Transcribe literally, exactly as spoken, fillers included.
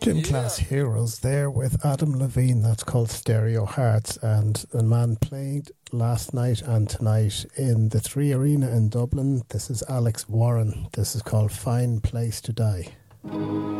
Gym Yeah. Class Heroes there with Adam Levine. That's called Stereo Hearts. And the man played last night and tonight in the Three Arena in Dublin. This is Alex Warren. This is called Fine Place to Die.